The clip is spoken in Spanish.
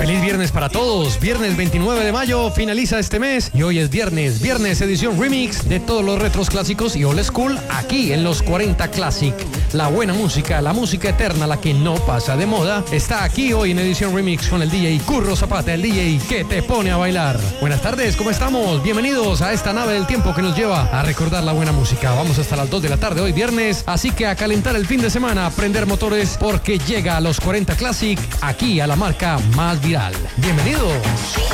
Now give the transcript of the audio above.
Feliz viernes para todos. Viernes 29 de mayo finaliza este mes y hoy es viernes edición remix de todos los retros clásicos y old school aquí en los 40 Classic. La buena música, la música eterna, la que no pasa de moda, está aquí hoy en edición remix con el DJ Curro Zapata, el DJ que te pone a bailar. Buenas tardes, ¿cómo estamos? Bienvenidos a esta nave del tiempo que nos lleva a recordar la buena música. Vamos hasta las 2 de la tarde hoy viernes, así que a calentar el fin de semana, a prender motores porque llega a los 40 Classic aquí a la marca más viral. Bienvenidos.